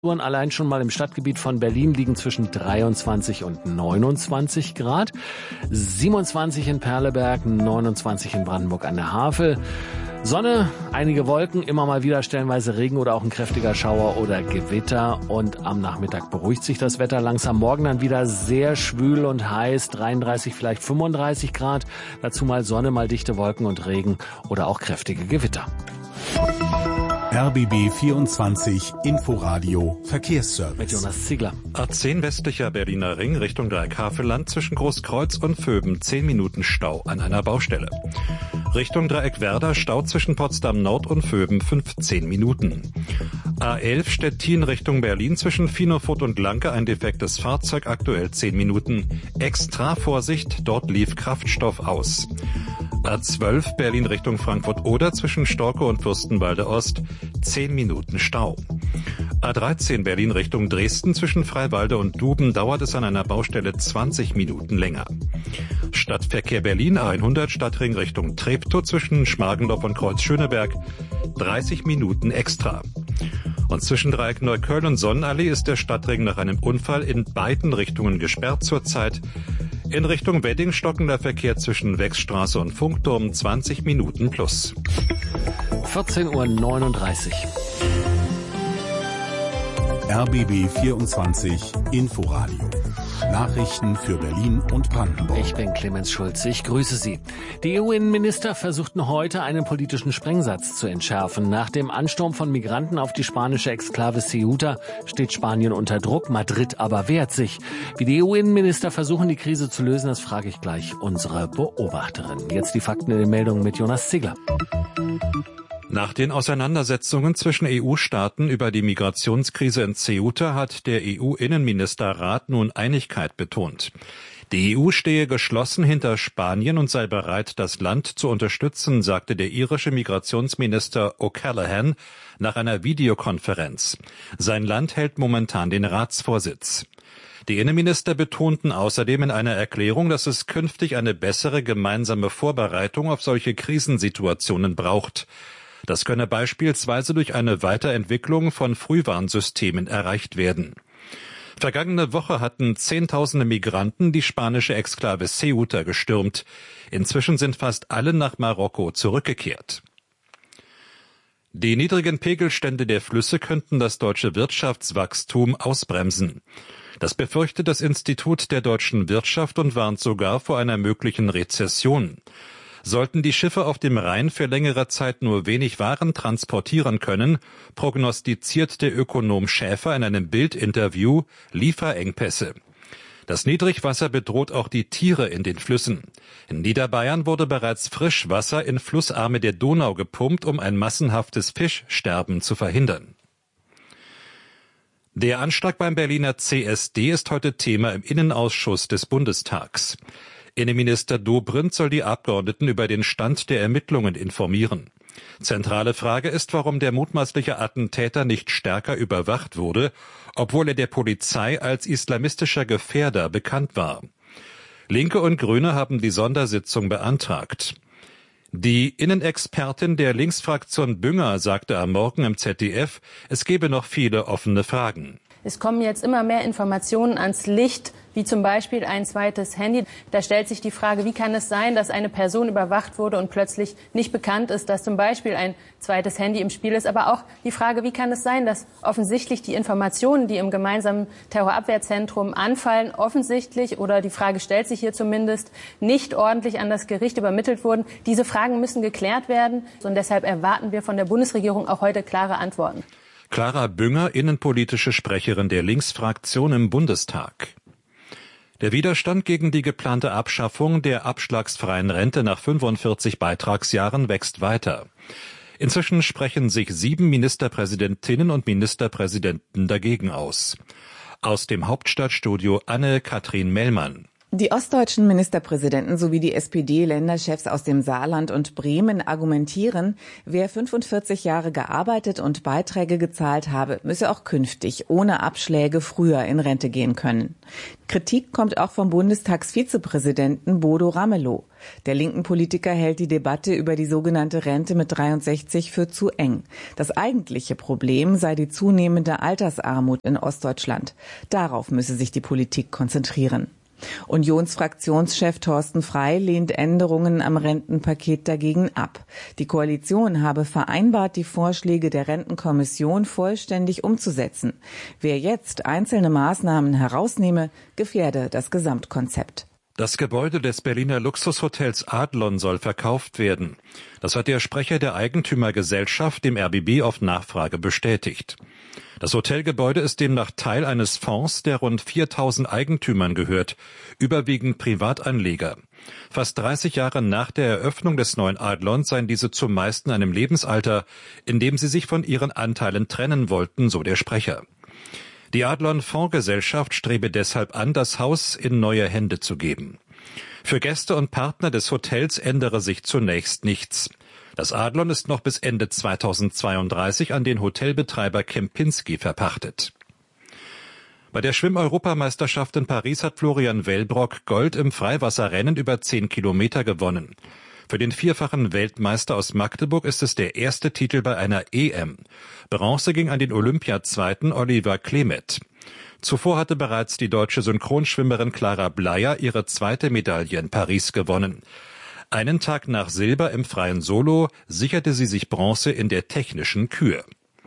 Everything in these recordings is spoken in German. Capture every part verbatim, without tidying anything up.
Allein schon mal im Stadtgebiet von Berlin liegen zwischen dreiundzwanzig und neunundzwanzig Grad. siebenundzwanzig in Perleberg, neunundzwanzig in Brandenburg an der Havel. Sonne, einige Wolken, immer mal wieder stellenweise Regen oder auch ein kräftiger Schauer oder Gewitter. Und am Nachmittag beruhigt sich das Wetter langsam. Morgen dann wieder sehr schwül und heiß, dreiunddreißig, vielleicht fünfunddreißig Grad. Dazu mal Sonne, mal dichte Wolken und Regen oder auch kräftige Gewitter. R B B vierundzwanzig Inforadio Verkehrsservice. Mit Jonas Ziegler. A zehn westlicher Berliner Ring Richtung Dreieck-Havelland zwischen Großkreuz und Vöben zehn Minuten Stau an einer Baustelle. Richtung Dreieck-Werder Stau zwischen Potsdam Nord und Vöben fünfzehn Minuten. A elf Stettin Richtung Berlin zwischen Finofurt und Lanke ein defektes Fahrzeug, aktuell zehn Minuten. Extra Vorsicht, dort lief Kraftstoff aus. A zwölf Berlin Richtung Frankfurt-Oder zwischen Storke und Fürstenwalde Ost zehn Minuten Stau. A dreizehn Berlin Richtung Dresden zwischen Freiwalde und Duben dauert es an einer Baustelle zwanzig Minuten länger. Stadtverkehr Berlin A hundert Stadtring Richtung Treptow zwischen Schmargendorf und Kreuz-Schöneberg dreißig Minuten extra. Und zwischen Dreieck Neukölln und Sonnenallee ist der Stadtring nach einem Unfall in beiden Richtungen gesperrt zurzeit. In Richtung Wedding stockender Verkehr zwischen Wechsstraße und Funkturm zwanzig Minuten plus. vierzehn Uhr neununddreißig. R B B vierundzwanzig Inforadio. Nachrichten für Berlin und Brandenburg. Ich bin Clemens Schulze, ich grüße Sie. Die E U-Innenminister versuchten heute einen politischen Sprengsatz zu entschärfen. Nach dem Ansturm von Migranten auf die spanische Exklave Ceuta steht Spanien unter Druck, Madrid aber wehrt sich. Wie die E U-Innenminister versuchen, die Krise zu lösen, das frage ich gleich unsere Beobachterin. Jetzt die Fakten in den Meldungen mit Jonas Ziegler. Nach den Auseinandersetzungen zwischen E U-Staaten über die Migrationskrise in Ceuta hat der E U-Innenministerrat nun Einigkeit betont. Die E U stehe geschlossen hinter Spanien und sei bereit, das Land zu unterstützen, sagte der irische Migrationsminister O'Callaghan nach einer Videokonferenz. Sein Land hält momentan den Ratsvorsitz. Die Innenminister betonten außerdem in einer Erklärung, dass es künftig eine bessere gemeinsame Vorbereitung auf solche Krisensituationen braucht. Das könne beispielsweise durch eine Weiterentwicklung von Frühwarnsystemen erreicht werden. Vergangene Woche hatten Zehntausende Migranten die spanische Exklave Ceuta gestürmt. Inzwischen sind fast alle nach Marokko zurückgekehrt. Die niedrigen Pegelstände der Flüsse könnten das deutsche Wirtschaftswachstum ausbremsen. Das befürchtet das Institut der deutschen Wirtschaft und warnt sogar vor einer möglichen Rezession. Sollten die Schiffe auf dem Rhein für längere Zeit nur wenig Waren transportieren können, prognostiziert der Ökonom Schäfer in einem Bild-Interview Lieferengpässe. Das Niedrigwasser bedroht auch die Tiere in den Flüssen. In Niederbayern wurde bereits Frischwasser in Flussarme der Donau gepumpt, um ein massenhaftes Fischsterben zu verhindern. Der Anschlag beim Berliner C S D ist heute Thema im Innenausschuss des Bundestags. Innenminister Dobrindt soll die Abgeordneten über den Stand der Ermittlungen informieren. Zentrale Frage ist, warum der mutmaßliche Attentäter nicht stärker überwacht wurde, obwohl er der Polizei als islamistischer Gefährder bekannt war. Linke und Grüne haben die Sondersitzung beantragt. Die Innenexpertin der Linksfraktion Bünger sagte am Morgen im Z D F, es gebe noch viele offene Fragen. Es kommen jetzt immer mehr Informationen ans Licht, wie zum Beispiel ein zweites Handy. Da stellt sich die Frage, wie kann es sein, dass eine Person überwacht wurde und plötzlich nicht bekannt ist, dass zum Beispiel ein zweites Handy im Spiel ist. Aber auch die Frage, wie kann es sein, dass offensichtlich die Informationen, die im gemeinsamen Terrorabwehrzentrum anfallen, offensichtlich, oder die Frage stellt sich hier zumindest, nicht ordentlich an das Gericht übermittelt wurden. Diese Fragen müssen geklärt werden. Und deshalb erwarten wir von der Bundesregierung auch heute klare Antworten. Clara Bünger, innenpolitische Sprecherin der Linksfraktion im Bundestag. Der Widerstand gegen die geplante Abschaffung der abschlagsfreien Rente nach fünfundvierzig Beitragsjahren wächst weiter. Inzwischen sprechen sich sieben Ministerpräsidentinnen und Ministerpräsidenten dagegen aus. Aus dem Hauptstadtstudio Anne-Kathrin Mellmann. Die ostdeutschen Ministerpräsidenten sowie die S P D-Länderchefs aus dem Saarland und Bremen argumentieren, wer fünfundvierzig Jahre gearbeitet und Beiträge gezahlt habe, müsse auch künftig ohne Abschläge früher in Rente gehen können. Kritik kommt auch vom Bundestagsvizepräsidenten Bodo Ramelow. Der linken Politiker hält die Debatte über die sogenannte Rente mit dreiundsechzig für zu eng. Das eigentliche Problem sei die zunehmende Altersarmut in Ostdeutschland. Darauf müsse sich die Politik konzentrieren. Unionsfraktionschef Thorsten Frey lehnt Änderungen am Rentenpaket dagegen ab. Die Koalition habe vereinbart, die Vorschläge der Rentenkommission vollständig umzusetzen. Wer jetzt einzelne Maßnahmen herausnehme, gefährde das Gesamtkonzept. Das Gebäude des Berliner Luxushotels Adlon soll verkauft werden. Das hat der Sprecher der Eigentümergesellschaft dem R B B auf Nachfrage bestätigt. Das Hotelgebäude ist demnach Teil eines Fonds, der rund viertausend Eigentümern gehört, überwiegend Privatanleger. Fast dreißig Jahre nach der Eröffnung des neuen Adlons seien diese zumeist in einem Lebensalter, in dem sie sich von ihren Anteilen trennen wollten, so der Sprecher. Die Adlon Fondsgesellschaft strebe deshalb an, das Haus in neue Hände zu geben. Für Gäste und Partner des Hotels ändere sich zunächst nichts. Das Adlon ist noch bis Ende zweitausendzweiunddreißig an den Hotelbetreiber Kempinski verpachtet. Bei der Schwimm-Europameisterschaft in Paris hat Florian Wellbrock Gold im Freiwasserrennen über zehn Kilometer gewonnen. Für den vierfachen Weltmeister aus Magdeburg ist es der erste Titel bei einer E M. Bronze ging an den Olympiazweiten Oliver Klemet. Zuvor hatte bereits die deutsche Synchronschwimmerin Clara Bleier ihre zweite Medaille in Paris gewonnen. Einen Tag nach Silber im freien Solo sicherte sie sich Bronze in der technischen Kür.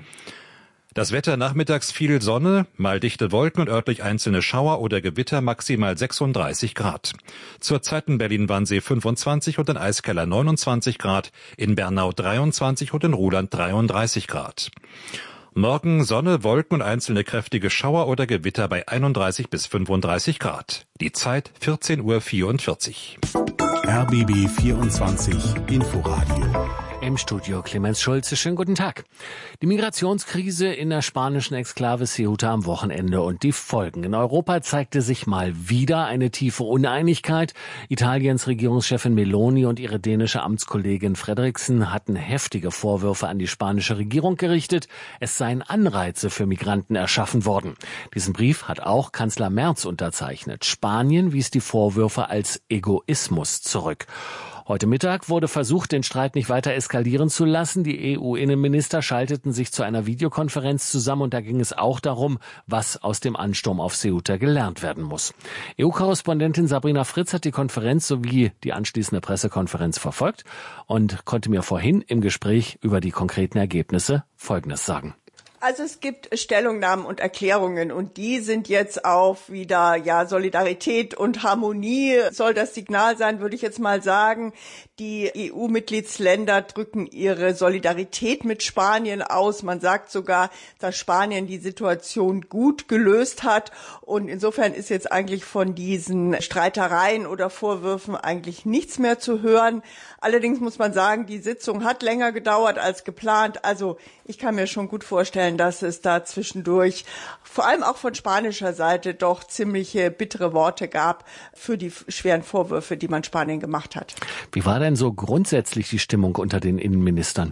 Das Wetter: nachmittags viel Sonne, mal dichte Wolken und örtlich einzelne Schauer oder Gewitter, maximal sechsunddreißig Grad. Zurzeit in Berlin-Wannsee fünfundzwanzig und in Eiskeller neunundzwanzig Grad, in Bernau dreiundzwanzig und in Ruhland dreiunddreißig Grad. Morgen Sonne, Wolken und einzelne kräftige Schauer oder Gewitter bei einunddreißig bis fünfunddreißig Grad. Die Zeit vierzehn Uhr vierundvierzig. R B B vierundzwanzig Inforadio. Im Studio Clemens Schulze. Schönen guten Tag. Die Migrationskrise in der spanischen Exklave Ceuta am Wochenende und die Folgen. In Europa zeigte sich mal wieder eine tiefe Uneinigkeit. Italiens Regierungschefin Meloni und ihre dänische Amtskollegin Frederiksen hatten heftige Vorwürfe an die spanische Regierung gerichtet. Es seien Anreize für Migranten erschaffen worden. Diesen Brief hat auch Kanzler Merz unterzeichnet. Spanien wies die Vorwürfe als Egoismus zurück. Heute Mittag wurde versucht, den Streit nicht weiter eskalieren zu lassen. Die E U-Innenminister schalteten sich zu einer Videokonferenz zusammen und da ging es auch darum, was aus dem Ansturm auf Ceuta gelernt werden muss. E U-Korrespondentin Sabrina Fritz hat die Konferenz sowie die anschließende Pressekonferenz verfolgt und konnte mir vorhin im Gespräch über die konkreten Ergebnisse Folgendes sagen. Also es gibt Stellungnahmen und Erklärungen und die sind jetzt auf wieder, ja, Solidarität und Harmonie soll das Signal sein, würde ich jetzt mal sagen. Die E U-Mitgliedsländer drücken ihre Solidarität mit Spanien aus. Man sagt sogar, dass Spanien die Situation gut gelöst hat und insofern ist jetzt eigentlich von diesen Streitereien oder Vorwürfen eigentlich nichts mehr zu hören. Allerdings muss man sagen, die Sitzung hat länger gedauert als geplant. Also ich kann mir schon gut vorstellen, dass es da zwischendurch, vor allem auch von spanischer Seite, doch ziemliche bittere Worte gab für die schweren Vorwürfe, die man Spanien gemacht hat. Wie war denn so grundsätzlich die Stimmung unter den Innenministern?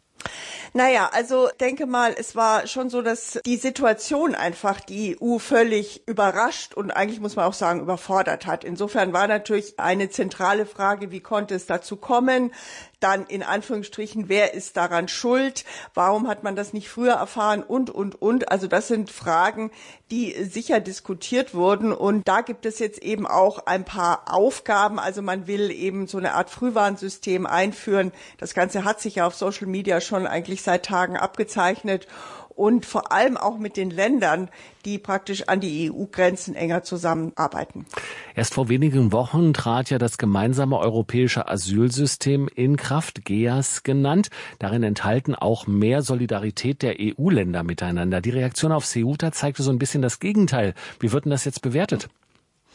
Naja, also denke mal, es war schon so, dass die Situation einfach die E U völlig überrascht und eigentlich muss man auch sagen überfordert hat. Insofern war natürlich eine zentrale Frage, wie konnte es dazu kommen? Dann in Anführungsstrichen, wer ist daran schuld? Warum hat man das nicht früher erfahren? Und, und, und. Also das sind Fragen, die sicher diskutiert wurden. Und da gibt es jetzt eben auch ein paar Aufgaben. Also man will eben so eine Art Frühwarnsystem einführen. Das Ganze hat sich ja auf Social Media schon eigentlich seit Tagen abgezeichnet. Und vor allem auch mit den Ländern, die praktisch an die E U-Grenzen enger zusammenarbeiten. Erst vor wenigen Wochen trat ja das gemeinsame europäische Asylsystem in Kraft, G E A S genannt. Darin enthalten auch mehr Solidarität der E U-Länder miteinander. Die Reaktion auf Ceuta zeigte so ein bisschen das Gegenteil. Wie wird denn das jetzt bewertet?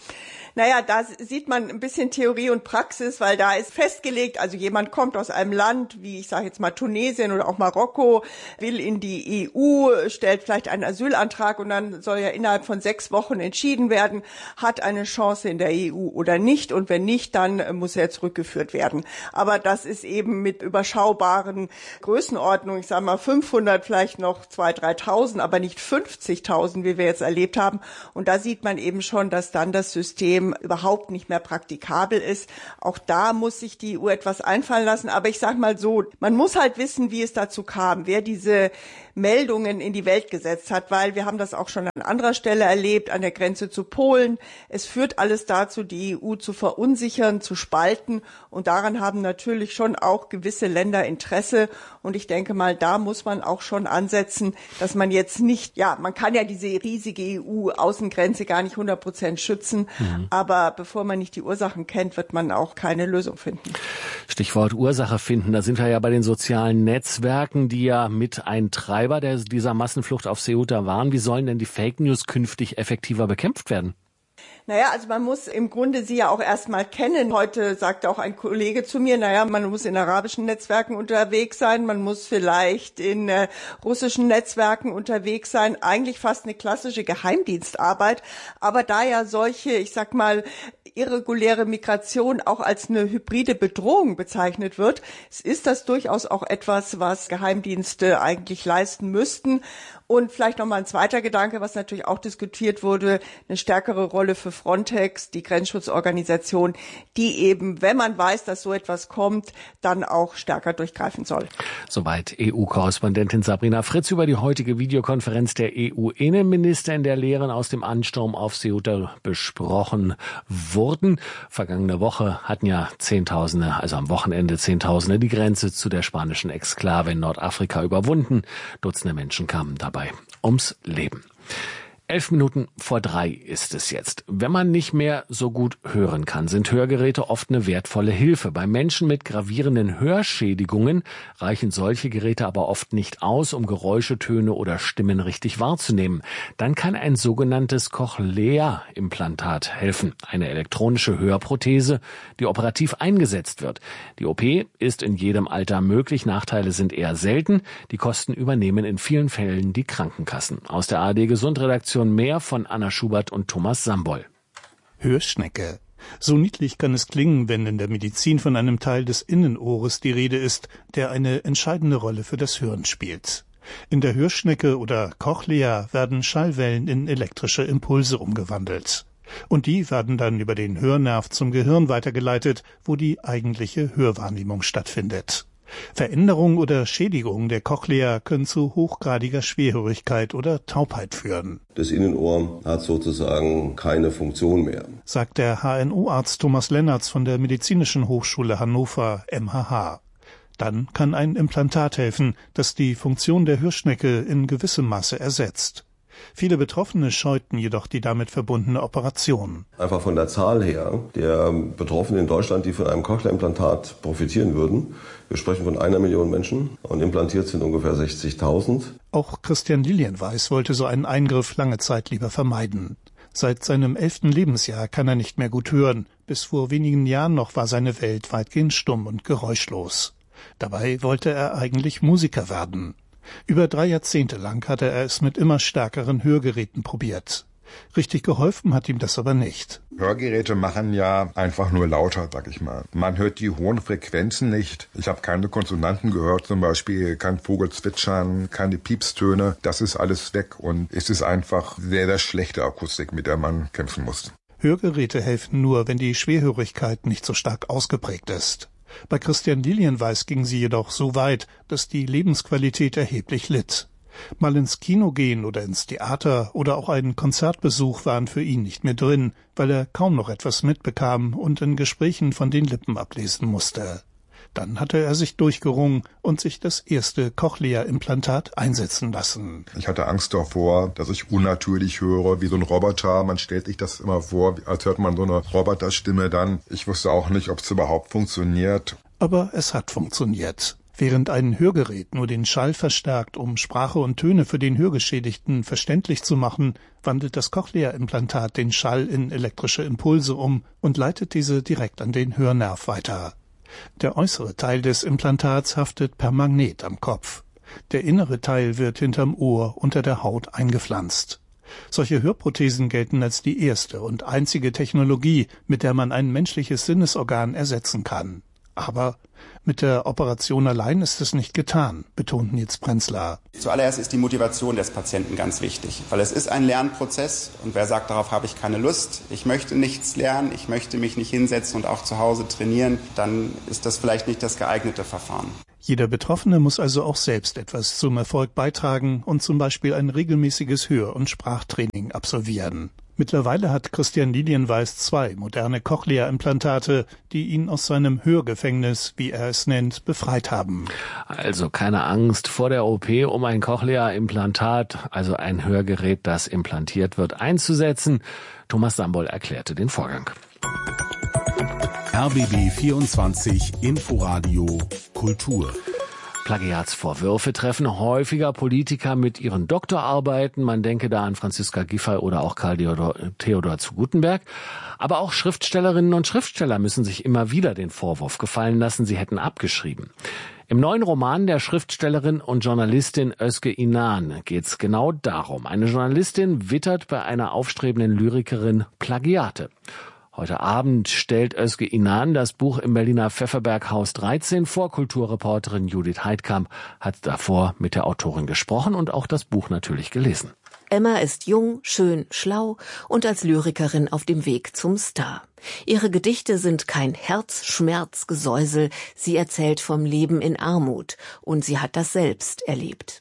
Naja, da sieht man ein bisschen Theorie und Praxis, weil da ist festgelegt, also jemand kommt aus einem Land, wie ich sage jetzt mal Tunesien oder auch Marokko, will in die E U, stellt vielleicht einen Asylantrag und dann soll ja innerhalb von sechs Wochen entschieden werden, hat eine Chance in der E U oder nicht, und wenn nicht, dann muss er zurückgeführt werden. Aber das ist eben mit überschaubaren Größenordnungen, ich sage mal fünfhundert, vielleicht noch zweitausend, dreitausend, aber nicht fünfzigtausend, wie wir jetzt erlebt haben. Und da sieht man eben schon, dass dann das System überhaupt nicht mehr praktikabel ist. Auch da muss sich die E U etwas einfallen lassen. Aber ich sage mal so, man muss halt wissen, wie es dazu kam, wer diese Meldungen in die Welt gesetzt hat, weil wir haben das auch schon an anderer Stelle erlebt, an der Grenze zu Polen. Es führt alles dazu, die E U zu verunsichern, zu spalten, und daran haben natürlich schon auch gewisse Länder Interesse, und ich denke mal, da muss man auch schon ansetzen, dass man jetzt nicht, ja, man kann ja diese riesige E U-Außengrenze gar nicht hundert Prozent schützen, mhm. aber bevor man nicht die Ursachen kennt, wird man auch keine Lösung finden. Stichwort Ursache finden, da sind wir ja bei den sozialen Netzwerken, die ja mit ein Treiber der, dieser Massenflucht auf Ceuta waren. Wie sollen denn die Fake News künftig effektiver bekämpft werden? Naja, also man muss im Grunde sie ja auch erstmal kennen. Heute sagte auch ein Kollege zu mir, naja, man muss in arabischen Netzwerken unterwegs sein, man muss vielleicht in äh, russischen Netzwerken unterwegs sein. Eigentlich fast eine klassische Geheimdienstarbeit. Aber da ja solche, ich sag mal, irreguläre Migration auch als eine hybride Bedrohung bezeichnet wird, ist das durchaus auch etwas, was Geheimdienste eigentlich leisten müssten. Und vielleicht noch mal ein zweiter Gedanke, was natürlich auch diskutiert wurde, eine stärkere Rolle für Frontex, die Grenzschutzorganisation, die eben, wenn man weiß, dass so etwas kommt, dann auch stärker durchgreifen soll. Soweit E U-Korrespondentin Sabrina Fritz über die heutige Videokonferenz der E U-Innenminister, in der Lehren aus dem Ansturm auf Ceuta besprochen wurden. Vergangene Woche hatten ja Zehntausende, also am Wochenende Zehntausende, die Grenze zu der spanischen Exklave in Nordafrika überwunden. Dutzende Menschen kamen dabei ums Leben. Elf Minuten vor drei ist es jetzt. Wenn man nicht mehr so gut hören kann, sind Hörgeräte oft eine wertvolle Hilfe. Bei Menschen mit gravierenden Hörschädigungen reichen solche Geräte aber oft nicht aus, um Geräusche, Töne oder Stimmen richtig wahrzunehmen. Dann kann ein sogenanntes Cochlea-Implantat helfen, eine elektronische Hörprothese, die operativ eingesetzt wird. Die O P ist in jedem Alter möglich, Nachteile sind eher selten. Die Kosten übernehmen in vielen Fällen die Krankenkassen. Aus der A R D-Gesundredaktion mehr von Anna Schubert und Thomas Sambol. Hörschnecke. So niedlich kann es klingen, wenn in der Medizin von einem Teil des Innenohres die Rede ist, der eine entscheidende Rolle für das Hören spielt. In der Hörschnecke oder Cochlea werden Schallwellen in elektrische Impulse umgewandelt. Und die werden dann über den Hörnerv zum Gehirn weitergeleitet, wo die eigentliche Hörwahrnehmung stattfindet. Veränderung oder Schädigung der Cochlea können zu hochgradiger Schwerhörigkeit oder Taubheit führen. Das Innenohr hat sozusagen keine Funktion mehr, sagt der H N O-Arzt Thomas Lennertz von der Medizinischen Hochschule Hannover M H H. Dann kann ein Implantat helfen, das die Funktion der Hörschnecke in gewissem Maße ersetzt. Viele Betroffene scheuten jedoch die damit verbundene Operation. Einfach von der Zahl her der Betroffenen in Deutschland, die von einem Cochlea-Implantat profitieren würden. Wir sprechen von einer Million Menschen und implantiert sind ungefähr sechzigtausend. Auch Christian Lilienweiß wollte so einen Eingriff lange Zeit lieber vermeiden. Seit seinem elften Lebensjahr kann er nicht mehr gut hören. Bis vor wenigen Jahren noch war seine Welt weitgehend stumm und geräuschlos. Dabei wollte er eigentlich Musiker werden. Über drei Jahrzehnte lang hatte er es mit immer stärkeren Hörgeräten probiert. Richtig geholfen hat ihm das aber nicht. Hörgeräte machen ja einfach nur lauter, sag ich mal. Man hört die hohen Frequenzen nicht. Ich habe keine Konsonanten gehört, zum Beispiel kein Vogel zwitschern, keine Piepstöne. Das ist alles weg und es ist einfach sehr, sehr schlechte Akustik, mit der man kämpfen muss. Hörgeräte helfen nur, wenn die Schwerhörigkeit nicht so stark ausgeprägt ist. Bei Christian Lilienweiß ging sie jedoch so weit, dass die Lebensqualität erheblich litt. Mal ins Kino gehen oder ins Theater oder auch ein Konzertbesuch waren für ihn nicht mehr drin, weil er kaum noch etwas mitbekam und in Gesprächen von den Lippen ablesen musste. Dann hatte er sich durchgerungen und sich das erste Cochlea-Implantat einsetzen lassen. Ich hatte Angst davor, dass ich unnatürlich höre, wie so ein Roboter. Man stellt sich das immer vor, als hört man so eine Roboterstimme dann. Ich wusste auch nicht, ob es überhaupt funktioniert. Aber es hat funktioniert. Während ein Hörgerät nur den Schall verstärkt, um Sprache und Töne für den Hörgeschädigten verständlich zu machen, wandelt das Cochlea-Implantat den Schall in elektrische Impulse um und leitet diese direkt an den Hörnerv weiter. Der äußere Teil des Implantats haftet per Magnet am Kopf. Der innere Teil wird hinterm Ohr unter der Haut eingepflanzt. Solche Hörprothesen gelten als die erste und einzige Technologie, mit der man ein menschliches Sinnesorgan ersetzen kann. Aber mit der Operation allein ist es nicht getan, betont Nils Prenzler. Zuallererst ist die Motivation des Patienten ganz wichtig, weil es ist ein Lernprozess und wer sagt, darauf habe ich keine Lust, ich möchte nichts lernen, ich möchte mich nicht hinsetzen und auch zu Hause trainieren, dann ist das vielleicht nicht das geeignete Verfahren. Jeder Betroffene muss also auch selbst etwas zum Erfolg beitragen und zum Beispiel ein regelmäßiges Hör- und Sprachtraining absolvieren. Mittlerweile hat Christian Lilienweiß zwei moderne Cochlea-Implantate, die ihn aus seinem Hörgefängnis, wie er es nennt, befreit haben. Also keine Angst vor der O P, um ein Cochlea-Implantat, also ein Hörgerät, das implantiert wird, einzusetzen. Thomas Sambol erklärte den Vorgang. R B B vierundzwanzig Inforadio Kultur. Plagiatsvorwürfe treffen häufiger Politiker mit ihren Doktorarbeiten. Man denke da an Franziska Giffey oder auch Karl Theodor zu Guttenberg. Aber auch Schriftstellerinnen und Schriftsteller müssen sich immer wieder den Vorwurf gefallen lassen, sie hätten abgeschrieben. Im neuen Roman der Schriftstellerin und Journalistin Özge Inan geht es genau darum. Eine Journalistin wittert bei einer aufstrebenden Lyrikerin Plagiate. Heute Abend stellt Özge Inan das Buch im Berliner Pfefferberghaus dreizehn vor. Kulturreporterin Judith Heidkamp hat davor mit der Autorin gesprochen und auch das Buch natürlich gelesen. Emma ist jung, schön, schlau und als Lyrikerin auf dem Weg zum Star. Ihre Gedichte sind kein Herzschmerzgesäusel, sie erzählt vom Leben in Armut und sie hat das selbst erlebt.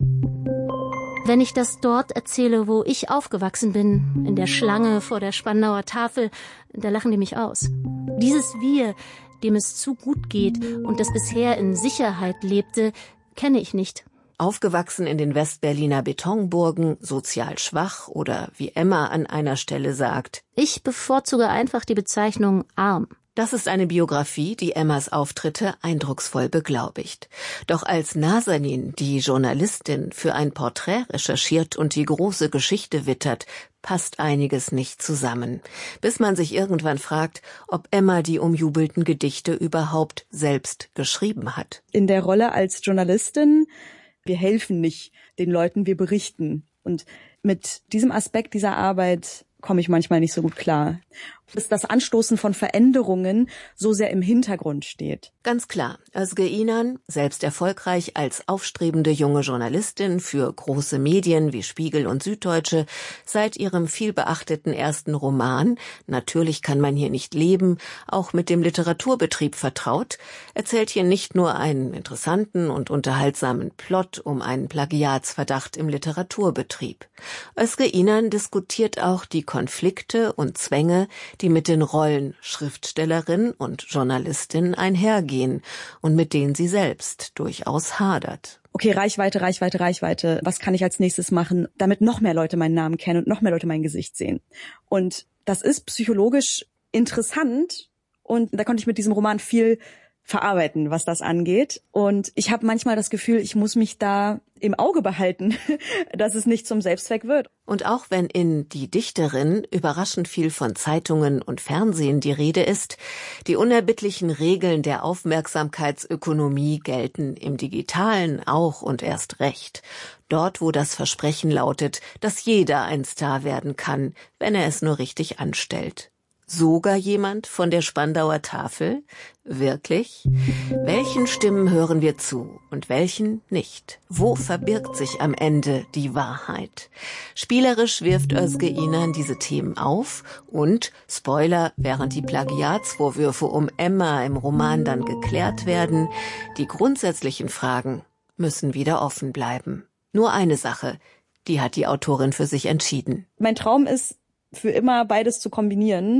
Wenn ich das dort erzähle, wo ich aufgewachsen bin, in der Schlange vor der Spandauer Tafel, da lachen die mich aus. Dieses Wir, dem es zu gut geht und das bisher in Sicherheit lebte, kenne ich nicht. Aufgewachsen in den Westberliner Betonburgen, sozial schwach oder wie Emma an einer Stelle sagt: Ich bevorzuge einfach die Bezeichnung arm. Das ist eine Biografie, die Emmas Auftritte eindrucksvoll beglaubigt. Doch als Nazanin, die Journalistin, für ein Porträt recherchiert und die große Geschichte wittert, passt einiges nicht zusammen. Bis man sich irgendwann fragt, ob Emma die umjubelten Gedichte überhaupt selbst geschrieben hat. In der Rolle als Journalistin, wir helfen nicht den Leuten, wir berichten. Und mit diesem Aspekt dieser Arbeit komme ich manchmal nicht so gut klar. Dass das Anstoßen von Veränderungen so sehr im Hintergrund steht. Ganz klar, Özge Inan, selbst erfolgreich als aufstrebende junge Journalistin für große Medien wie Spiegel und Süddeutsche, seit ihrem vielbeachteten ersten Roman Natürlich kann man hier nicht leben, auch mit dem Literaturbetrieb vertraut, erzählt hier nicht nur einen interessanten und unterhaltsamen Plot um einen Plagiatsverdacht im Literaturbetrieb. Özge Inan diskutiert auch die Konflikte und Zwänge, die mit den Rollen Schriftstellerin und Journalistin einhergehen und mit denen sie selbst durchaus hadert. Okay, Reichweite, Reichweite, Reichweite. Was kann ich als nächstes machen, damit noch mehr Leute meinen Namen kennen und noch mehr Leute mein Gesicht sehen? Und das ist psychologisch interessant und da konnte ich mit diesem Roman viel verarbeiten, was das angeht. Und ich habe manchmal das Gefühl, ich muss mich da im Auge behalten, dass es nicht zum Selbstzweck wird. Und auch wenn in Die Dichterin überraschend viel von Zeitungen und Fernsehen die Rede ist, die unerbittlichen Regeln der Aufmerksamkeitsökonomie gelten im Digitalen auch und erst recht. Dort, wo das Versprechen lautet, dass jeder ein Star werden kann, wenn er es nur richtig anstellt. Sogar jemand von der Spandauer Tafel? Wirklich? Welchen Stimmen hören wir zu und welchen nicht? Wo verbirgt sich am Ende die Wahrheit? Spielerisch wirft Özge Inan diese Themen auf und, Spoiler, während die Plagiatsvorwürfe um Emma im Roman dann geklärt werden, die grundsätzlichen Fragen müssen wieder offen bleiben. Nur eine Sache, die hat die Autorin für sich entschieden. Mein Traum ist, für immer beides zu kombinieren.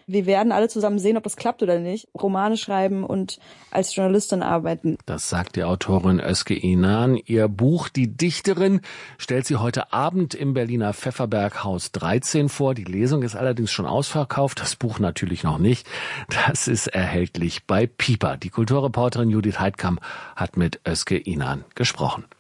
Wir werden alle zusammen sehen, ob das klappt oder nicht. Romane schreiben und als Journalistin arbeiten. Das sagt die Autorin Özge Inan. Ihr Buch Die Dichterin stellt sie heute Abend im Berliner Pfefferberg Haus dreizehn vor. Die Lesung ist allerdings schon ausverkauft, das Buch natürlich noch nicht. Das ist erhältlich bei Piper. Die Kulturreporterin Judith Heidkamp hat mit Özge Inan gesprochen.